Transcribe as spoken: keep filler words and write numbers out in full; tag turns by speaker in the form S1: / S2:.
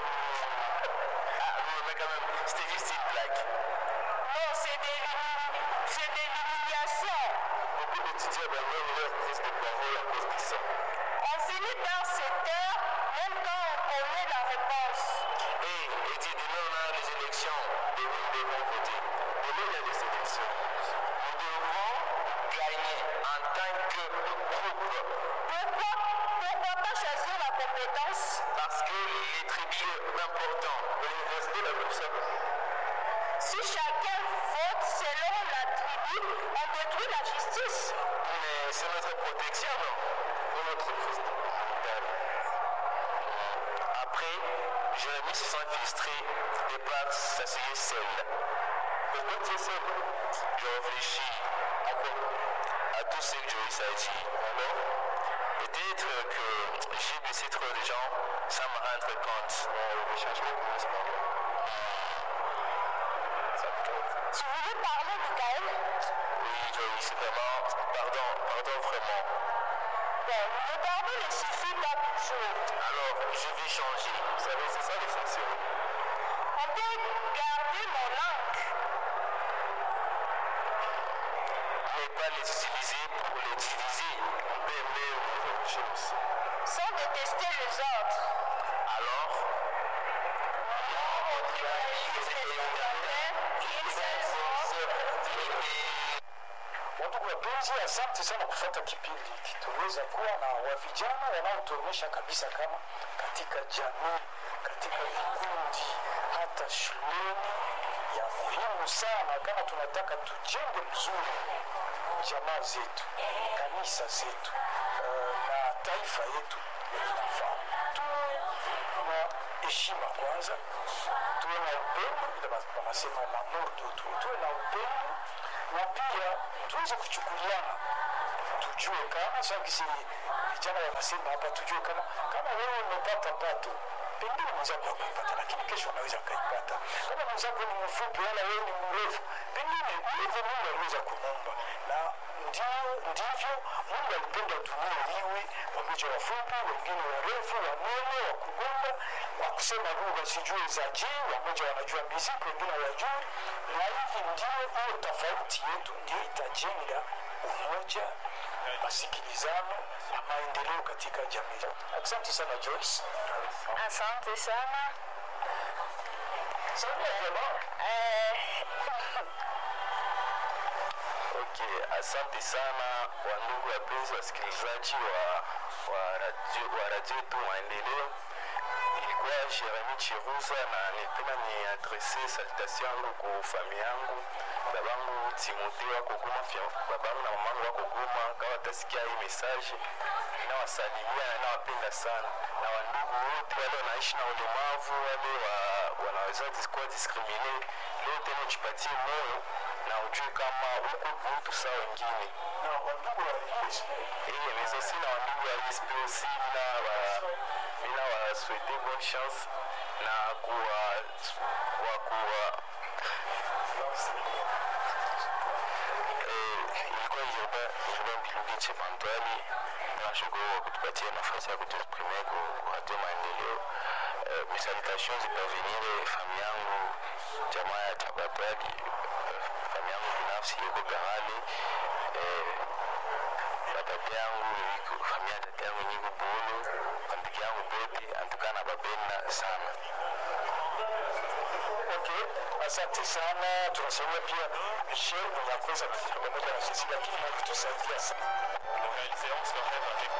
S1: Ah, mais quand même, c'était juste une blague.
S2: Non, c'est de l'humiliation.
S1: Beaucoup d'étudiants abandonnent leur test de parole à cause de ça.
S2: On finit par se taire même quand on connaît la réponse.
S1: Et, et dis, demain on a les élections, et nous devons voter. Demain il y a des élections. Nous devons gagner en tant que groupe.
S2: Pourquoi, pourquoi pas choisir la compétence?
S1: Parce que les tribus est important. L'université, la comme ça.
S2: Si chacun vote selon la tribu, on détruit la justice.
S1: Mais c'est notre protection, non? Pour notre mental. Après, Jérémy se sent frustré et part s'asseoir seul. Pourquoi tu es seul? Je réfléchis à quoi? À tout ce que Joyce a dit. Alors, peut-être que j'ai blessé trop de gens sans me rendre compte. Le changement commence par là.
S2: Tu voulais parler, Michael?
S1: Oui, Joyce, vraiment, pardon, pardon vraiment.
S2: Bon, le pardon ne suffit pas toujours.
S1: Alors, je vais changer. Vous savez, c'est ça l'essentiel.
S2: On peut garder nos langues.
S1: Mais pas les utiliser pour les diviser. On peut aimer autre chose.
S2: Sans détester les autres.
S1: Alors,
S3: Wandugu wapenzi, asante sana kufuata kipindi hiki. Tuliweza kuwa na wavijana wanaotuonyesha kabisa kama katika jamii, katika vikundi, hata shuleni, ya muhimu sana kama tunataka tujenge mzuri jamaa zetu, kanisa zetu, uh, na taifa yetu. Inafaa tuwe na heshima kwanza, tuwe na upendo, ile wanasema l'amour d'autrui, tuwe na upendo na pia tuweze kuchukuliana, tujue kama sasa vijana wanasema hapa, tujue kama kama wewe umepata pato, pengine mwenzako hakupata, lakini kesho anaweza akaipata. Kama mwenzako ni mfupi wala wewe ni mrefu, pengine hivyo Mungu aliweza kumuumba, na ndio ndivyo Mungu alipenda dunia iwe, wamoja wafupi, wengine warefu, wanene, wakugomba, wakusema lugha sijui za juu, wamoja wanajua muziki, wengine hawajui, na hivi ndio hiyo tofauti yetu ndio itajenga umoja, masikilizano na maendeleo katika jamii. Asante sana Joyce.
S2: Asante sana.
S1: okay, asante sana wandugu wapenzi wasikilizaji wa, wa radio, wa radio yetu Maendeleo. Ilikuwa Jeremy Chiruza na nilipenda ni adresse salutation yangu kwa familia yangu, babangu Timothée wako Goma, babangu na mamangu wako Goma. Kama watasikia hii message na wasalimia na nawapenda sana, na wandugu wote wale wanaishi na ulemavu, wale wa, wanaweza kuwa discrimine, leo tena jipatie moyo na ujue kama huko mtu sawa wengine.
S3: Na wandugu wa I S P.
S1: Eh, mais aussi na wandugu wa I S P aussi na wa mina wa souhaiter bonne chance na kuwa wa kuwa eh, ilikuwa Urbain Urbain Bilugi Chepantwali. Nashukuru kwa kutupatia nafasi ya kutuexprimer kwa Radio Maendeleo. Eh, mes salutations zipavenire familia yangu, jamaa ya Tabatwali, familia yangu binafsi yuko Garale, eh, batata yangu yuko familia tata yangu niko Bolo, bandiki yangu bote, antukana babenda sana.
S3: Okay, asante sana. Tunasaidia pia Michel, mwenye kuweza kufika pamoja na sisi, lakini hakutusaidia sana.
S4: Donc, une séance quand même avec